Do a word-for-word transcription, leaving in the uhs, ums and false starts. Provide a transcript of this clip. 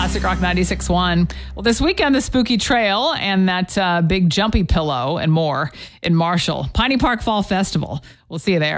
Classic Rock ninety-six point one. Well, this weekend, the Spooky Trail and that uh, big jumpy pillow and more in Marshall. Piney Park Fall Festival. We'll see you there.